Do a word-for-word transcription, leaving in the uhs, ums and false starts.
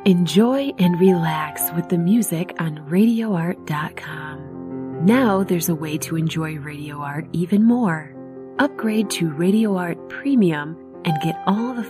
Enjoy and relax with the music on radio art dot com. Now there's a way to enjoy Radio Art even more. Upgrade to Radio Art Premium and get all the